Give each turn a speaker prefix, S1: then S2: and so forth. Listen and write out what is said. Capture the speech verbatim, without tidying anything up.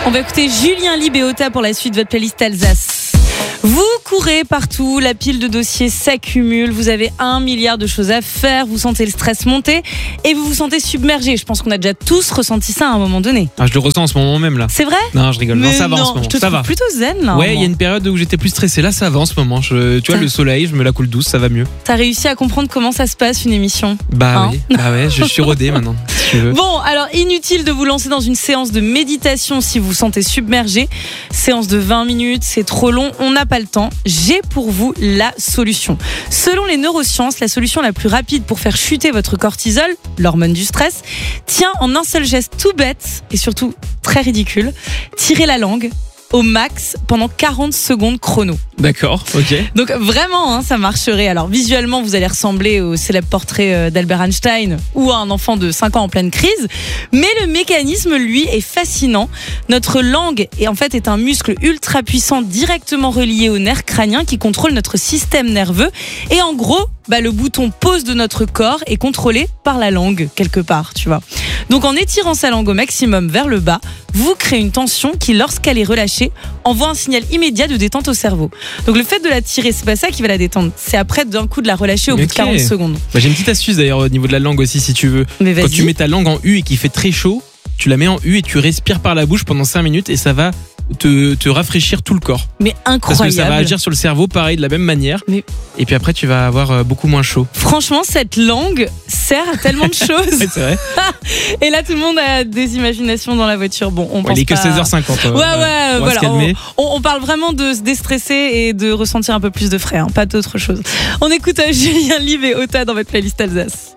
S1: On va écouter Julien Lieb et Ota pour la suite de votre playlist Alsace. Vous courez partout, la pile de dossiers s'accumule, vous avez un milliard de choses à faire, vous sentez le stress monter et vous vous sentez submergé. Je pense qu'on a déjà tous ressenti ça à un moment donné.
S2: Ah, je le ressens en ce moment même là.
S1: C'est vrai ?
S2: Non, je rigole.
S1: Mais
S2: non, ça va
S1: non,
S2: en ce moment.
S1: je te
S2: ça
S1: trouve
S2: va.
S1: plutôt zen là.
S2: Ouais, il y a une période où j'étais plus stressé. Là, ça va en ce moment. Je, tu vois,
S1: T'as...
S2: le soleil, je me la coule douce, ça va mieux.
S1: T'as réussi à comprendre comment ça se passe une émission ?
S2: Bah
S1: Hein
S2: oui, bah ouais, je suis rodé maintenant. Si tu veux.
S1: Bon, alors inutile de vous lancer dans une séance de méditation si vous vous sentez submergé. Séance de vingt minutes, c'est trop long, on n'a pas le temps. J'ai pour vous la solution. Selon les neurosciences, la solution la plus rapide pour faire chuter votre cortisol, l'hormone du stress, tient en un seul geste tout bête et surtout très ridicule. Tirer la langue au max pendant quarante secondes chrono.
S2: D'accord, ok.
S1: Donc vraiment, hein, ça marcherait. Alors visuellement, vous allez ressembler au célèbre portrait d'Albert Einstein ou à un enfant de cinq ans en pleine crise. Mais le mécanisme, lui, est fascinant. Notre langue, est, en fait, est un muscle ultra puissant directement relié au nerf crânien qui contrôle notre système nerveux. Et en gros, bah, le bouton pause de notre corps est contrôlé par la langue, quelque part, tu vois. Donc en étirant sa langue au maximum vers le bas, vous créez une tension qui, lorsqu'elle est relâchée, envoie un signal immédiat de détente au cerveau. Donc le fait de la tirer, c'est pas ça qui va la détendre. C'est après d'un coup de la relâcher au
S2: Mais
S1: bout
S2: ok.
S1: de quarante secondes.
S2: Bah, j'ai une petite astuce d'ailleurs au niveau de la langue aussi, si tu veux.
S1: Mais vas-y.
S2: Quand tu mets ta langue en U et qu'il fait très chaud, tu la mets en U et tu respires par la bouche pendant cinq minutes et ça va te, te rafraîchir tout le corps.
S1: Mais
S2: Parce
S1: incroyable.
S2: que ça va agir sur le cerveau pareil de la même manière.
S1: Mais-
S2: Et puis après tu vas avoir beaucoup moins chaud.
S1: Franchement, cette langue sert à tellement de choses.
S2: Ouais, c'est vrai.
S1: Et là, tout le monde a des imaginations dans la voiture. Bon, on
S2: Ouais,
S1: pense
S2: il est que
S1: pas...
S2: seize heures cinquante.
S1: Ouais, ouais,
S2: on va
S1: voilà.
S2: se calmer.
S1: On, on, on parle vraiment de se déstresser et de ressentir un peu plus de frais, hein, pas d'autre chose. On écoute Julien Lieb et Ota dans votre playlist Alsace.